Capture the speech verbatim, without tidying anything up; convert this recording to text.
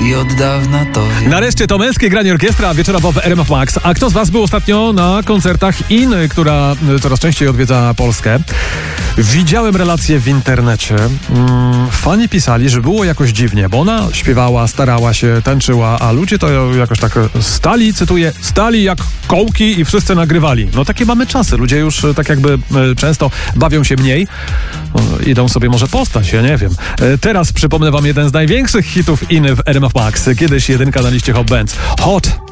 i od dawna to wiem. Nareszcie to męskie granie orkiestra wieczorowo w R M F Max. A kto z was był ostatnio na koncertach In, która coraz częściej odwiedza Polskę? Widziałem relacje w internecie. Mm, fani pisali, że było jakoś dziwnie, bo ona śpiewała, starała się, tańczyła, a ludzie to jakoś tak stali, cytuję, stali jak kołki i wszyscy nagrywali. No takie mamy czasy. Ludzie już tak jakby często bawią się mniej. Idą sobie może postać, ja nie wiem. Teraz przypomnę wam jeden z największych hitów In w R M F Max. Kiedyś jedynka na liście Hot Bands. Hot